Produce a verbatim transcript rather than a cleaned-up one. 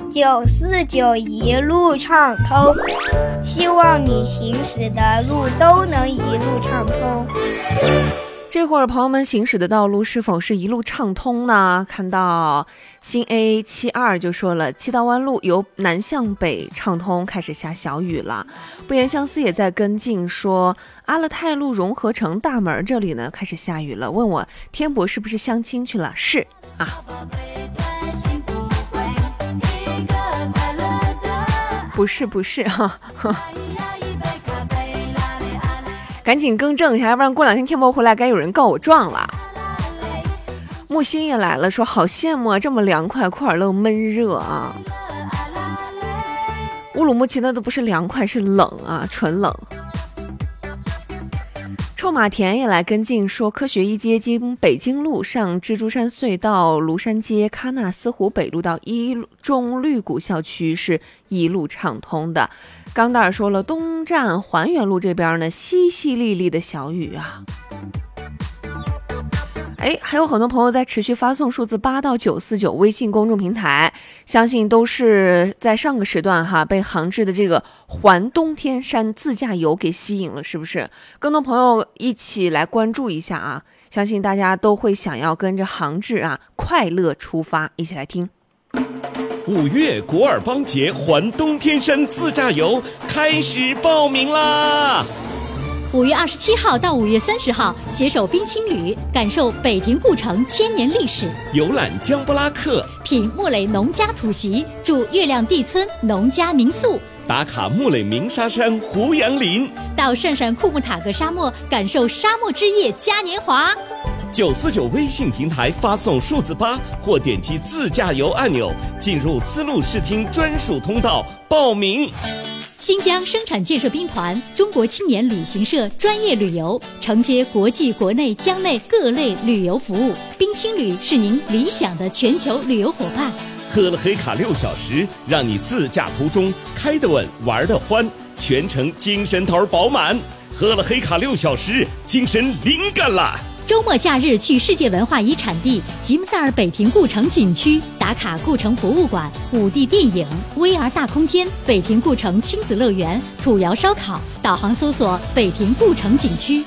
九四九一路畅通，希望你行驶的路都能一路畅通。 这会儿朋友们行驶的道路是否是一路畅通呢？看到新 A 七二就说了，七道弯路由南向北畅通，开始下小雨了。不言相思也在跟进说，阿勒泰路融合城大门这里呢开始下雨了，问我天博是不是相亲去了？是啊，不是不是哈、啊。赶紧更正一下，要不然过两天天博回来该有人告我状了。木心也来了，说好羡慕啊，这么凉快，库尔勒闷热啊。乌鲁木齐那都不是凉快，是冷啊，纯冷。臭马田也来跟进说，科学一街经北京路上蜘蛛山隧道、庐山街、喀纳斯湖北路到一中绿谷校区是一路畅通的。钢蛋儿说了，东站环园路这边呢淅淅沥沥的小雨啊。哎，还有很多朋友在持续发送数字八到九四九微信公众平台，相信都是在上个时段哈被杭志的这个环东天山自驾游给吸引了，是不是？更多朋友一起来关注一下啊，相信大家都会想要跟着杭志啊快乐出发，一起来听。 五月古尔邦节环东天山自驾游开始报名啦！ 五月二十七号到五月三十号，携手冰青旅，感受北亭故城千年历史， 游览江布拉克， 品木垒农家土席，住月亮地村农家民宿， 打卡木垒鸣沙山胡杨林， 到善善库木塔格沙漠，感受沙漠之夜嘉年华。 九四九微信平台发送数字八或点击自驾游按钮，进入丝路视听专属通道报名。 新疆生产建设兵团中国青年旅行社专业旅游，承接国际国内疆内各类旅游服务，冰青旅是您理想的全球旅游伙伴。 喝了黑卡六小时，让你自驾途中开得稳玩得欢，全程精神头饱满。喝了黑卡六小时，精神灵感啦！ 周末假日去世界文化遗产地吉姆萨尔北亭故城景区，打卡故城博物馆、五 D 电影、V R 大空间、北亭故城亲子乐园、土窑烧烤，导航搜索北亭故城景区。